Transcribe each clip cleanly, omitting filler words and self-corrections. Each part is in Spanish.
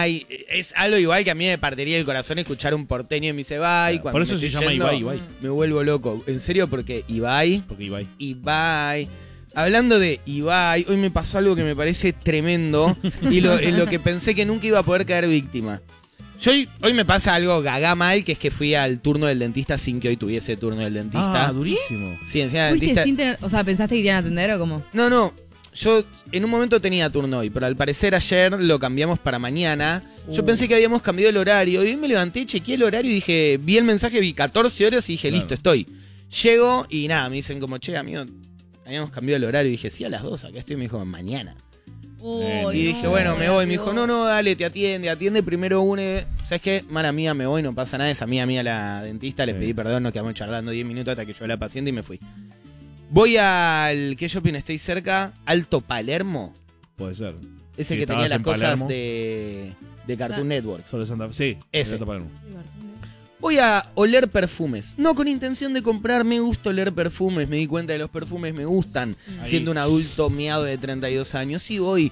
Ibai. Es algo igual que a mí me partiría el corazón escuchar un porteño y me dice Ibai. Por eso se llama Ibai. Me vuelvo loco. En serio, porque Ibai. Ibai. Hablando de Ibai, hoy me pasó algo que me parece tremendo y en lo que pensé que nunca iba a poder caer víctima. Hoy me pasa algo gaga mal, que es que fui al turno del dentista sin que hoy tuviese turno del dentista. Durísimo. Sí, encima del ¿Fuiste dentista. sin tener, o sea, pensaste que te iban a atender o cómo? No. Yo en un momento tenía turno hoy, pero al parecer ayer lo cambiamos para mañana. Yo pensé que habíamos cambiado el horario. Y hoy me levanté, chequeé el horario y dije, vi el mensaje, vi 14 horas y dije, listo, estoy. Llego y nada, me dicen como, che, amigo, habíamos cambiado el horario. Y dije, sí, a las 2, acá estoy. Y me dijo, mañana. Y dije, bueno, me voy. Me dijo, no, dale, te atiende primero une. ¿Sabes qué? Mala mía, me voy, no pasa nada. Esa mía, la dentista, le pedí perdón, nos quedamos charlando 10 minutos hasta que yo la paciente y me fui. Voy al que shopping estéis cerca, Alto Palermo. Puede ser. Ese Sí, que tenía las cosas Palermo. de Cartoon Network. Solo Santa Fe. Sí, ese. Alto Palermo. Voy a oler perfumes. No con intención de comprar, me gusta oler perfumes. Me di cuenta de los perfumes me gustan. Ahí. Siendo un adulto miado de 32 años. Y voy,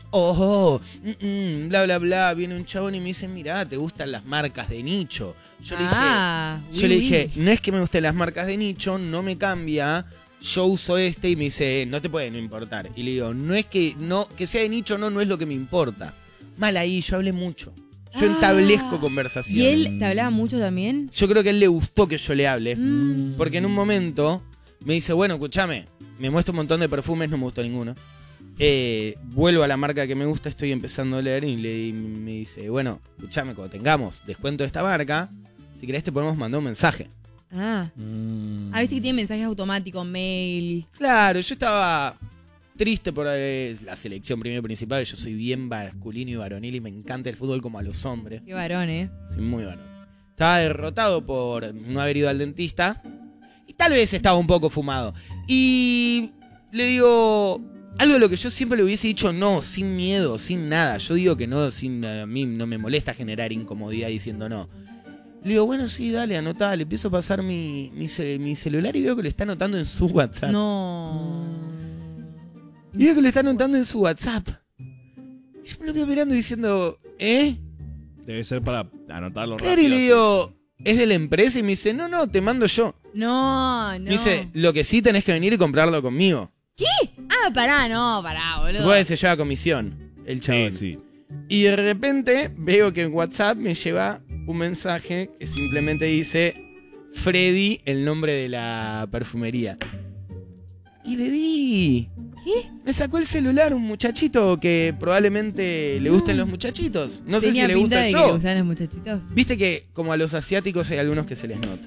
bla, bla, bla. Viene un chabón y me dice, mirá, ¿te gustan las marcas de nicho? Yo le dije, no es que me gusten las marcas de nicho, no me cambia. Yo uso este y me dice, no te puede no importar. Y le digo, no es que sea de nicho, no es lo que me importa. Mal ahí, yo hablé mucho. Yo entablezco conversación. ¿Y él te hablaba mucho también? Yo creo que a él le gustó que yo le hable. Porque en un momento me dice, bueno, escúchame, me muestra un montón de perfumes, no me gustó ninguno. Vuelvo a la marca que me gusta, estoy empezando a leer y me dice, bueno, escúchame, cuando tengamos descuento de esta marca, si querés te podemos mandar un mensaje. Viste que tiene mensajes automáticos, mail. Claro, yo estaba triste por la selección primero principal. Yo soy bien masculino y varonil y me encanta el fútbol como a los hombres. Qué varón, Soy muy varón. Estaba derrotado por no haber ido al dentista y tal vez estaba un poco fumado. Y le digo algo de lo que yo siempre le hubiese dicho no, sin miedo, sin nada. Yo digo que no, a mí no me molesta generar incomodidad diciendo no. Le digo, bueno, sí, dale, anotá. Le empiezo a pasar mi celular y veo que le está anotando en su WhatsApp. No. Y veo que le está anotando en su WhatsApp. Y yo me lo quedo mirando diciendo, Debe ser para anotarlo claro, rápido. y le digo, ¿es de la empresa? Y me dice, no, te mando yo. No. Me dice, lo que sí tenés que venir y comprarlo conmigo. ¿Qué? pará, boludo. Se puede que se lleva comisión, el chabón. Sí. Y de repente veo que en WhatsApp me lleva un mensaje que simplemente dice Freddy, el nombre de la perfumería. Y le di. ¿Qué? Me sacó el celular un muchachito que probablemente le gusten los muchachitos. No sé si le gusta de yo. que le gustan los muchachitos. Viste que como a los asiáticos hay algunos que se les nota.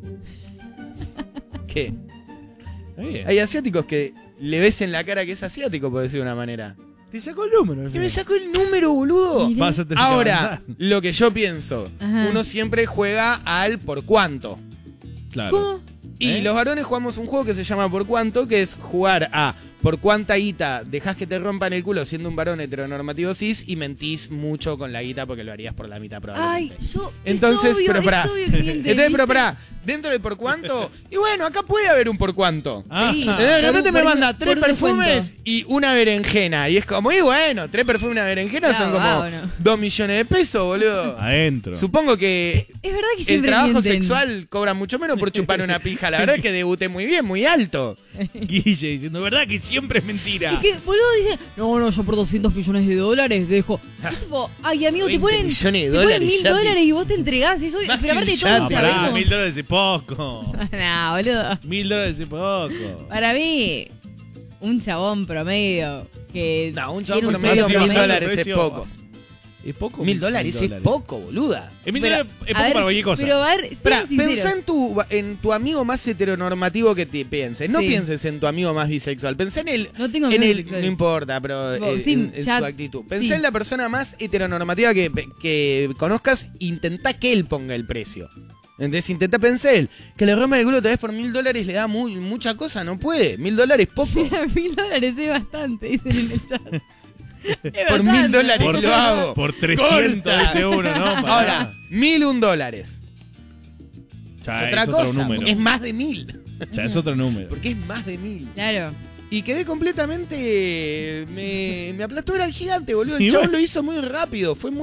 ¿Qué? Hay asiáticos que le ves en la cara que es asiático, por decir de una manera. Te sacó el número. Y me sacó el número, boludo. Vas a tener que Ahora, avanzar. lo que yo pienso, Ajá. uno siempre juega al por cuánto. Claro. ¿Cómo? Y los varones jugamos un juego que se llama por cuánto, que es jugar a por cuánta guita dejás que te rompan el culo siendo un varón heteronormativo cis y mentís mucho con la guita porque lo harías por la mitad probablemente. Ay, Entonces, es obvio, pero pará. es obvio que mienten, Entonces, pero ¿viste? pará, dentro del por cuánto, y bueno, acá puede haber un por cuánto. Sí. De repente me manda 3 por perfumes descuento. y una berenjena. Y es como, y bueno, 3 perfumes y una berenjena Claro, son como bueno. 2 millones de pesos, boludo. Adentro. Supongo que Es verdad que el siempre trabajo mienten. sexual cobra mucho menos por chupar una pija. La verdad es que debuté muy bien, muy alto. Guille diciendo, ¿verdad que siempre es mentira? Es que, boludo, dice, no, yo por 200 millones de dólares dejo. Es tipo, ay, amigo, te 20 ponen millones de te ponen dólares, 1000 ya dólares y vos te entregás. Eso, Más pero que aparte un todos yate. Pará, sabemos. $1000 es poco. No, boludo. $1000 es poco. Para mí, un chabón promedio que. No, un tiene chabón sueldo promedio, sueldo $1000 promedio. es poco. ¿Es poco? $1000 es poco, boluda. Es $1000 Pero, es a poco ver, para cualquier cosa. Pero a ver, Esperá, sean sinceros. pensá en tu amigo más heteronormativo que te pienses. No Sí. pienses en tu amigo más bisexual. Pensá en él. No tengo en amigos él, bisexuales. no importa, pero Vos, sí, en ya- su actitud. Pensá sí. en la persona más heteronormativa que conozcas. Intentá que él ponga el precio. Entonces intenta pensar él. Que le rompa el culo tal vez por $1000 le da mucha cosa. No puede. $1000 es poco. Mira, $1000 es bastante, dicen en el chat. Es Por bastante. $1000 lo hago. Por 300 Corta. ese uno, ¿no? Pará. Ahora, $1001. Ya, Es otra es cosa. otro número. Porque es más de 1000. Ya es otro número. Porque es más de 1000. Claro. Y quedé completamente. Me aplastó, era el gigante, boludo. El Y chabón bueno. lo hizo muy rápido. Fue muy